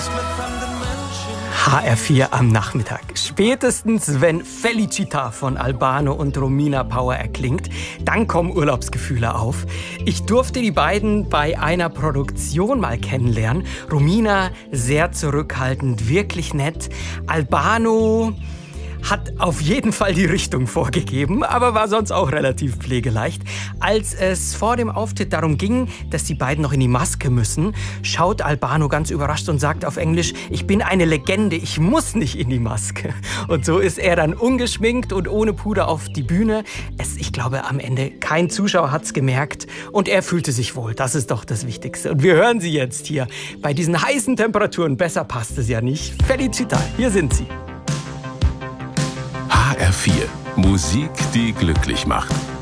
HR4 am Nachmittag. Spätestens, wenn Felicita von Albano und Romina Power erklingt, dann kommen Urlaubsgefühle auf. Ich durfte die beiden bei einer Produktion mal kennenlernen. Romina sehr zurückhaltend, wirklich nett. Albano hat auf jeden Fall die Richtung vorgegeben, aber war sonst auch relativ pflegeleicht. Als es vor dem Auftritt darum ging, dass die beiden noch in die Maske müssen, schaut Albano ganz überrascht und sagt auf Englisch: Ich bin eine Legende, ich muss nicht in die Maske. Und so ist er dann ungeschminkt und ohne Puder auf die Bühne. Ich glaube, am Ende kein Zuschauer hat's gemerkt und er fühlte sich wohl. Das ist doch das Wichtigste. Und wir hören sie jetzt hier. Bei diesen heißen Temperaturen, besser passt es ja nicht. Felicita, hier sind sie. HR4, Musik, die glücklich macht.